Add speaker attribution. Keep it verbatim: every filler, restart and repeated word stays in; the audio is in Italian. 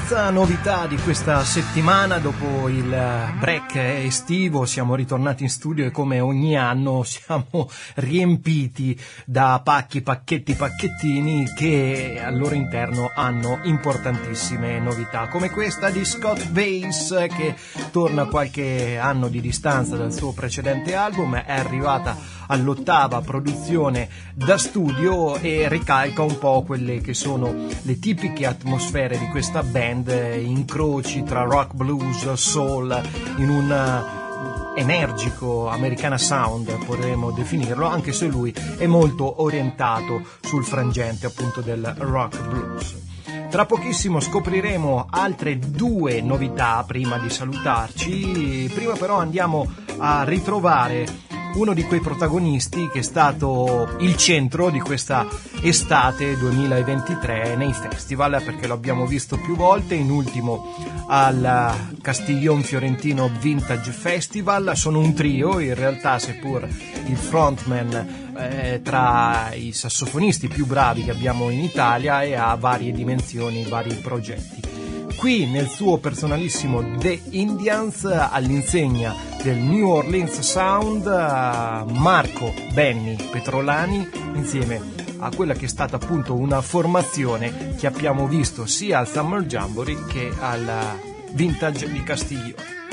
Speaker 1: Terza novità di questa settimana, dopo il break estivo siamo ritornati in studio e come ogni anno siamo riempiti da pacchi, pacchetti, pacchettini che al loro interno hanno importantissime novità, come questa di Scott Bass, che torna a qualche anno di distanza dal suo precedente album, è arrivata all'ottava produzione da studio e ricalca un po' quelle che sono le tipiche atmosfere di questa band, incroci tra rock, blues, soul, in un energico Americana sound potremmo definirlo, anche se lui è molto orientato sul frangente appunto del rock blues. Tra pochissimo scopriremo altre due novità prima di salutarci. Prima però andiamo a ritrovare uno di quei protagonisti che è stato il centro di questa estate duemilaventitré nei festival, perché lo abbiamo visto più volte, in ultimo al Castiglion Fiorentino Vintage Festival. Sono un trio in realtà, seppur il frontman eh, tra i sassofonisti più bravi che abbiamo in Italia e ha varie dimensioni, vari progetti. Qui nel suo personalissimo The Indians, all'insegna del New Orleans Sound, Marco Benny Petrolani insieme a quella che è stata appunto una formazione che abbiamo visto sia al Summer Jamboree che al Vintage di Castiglione.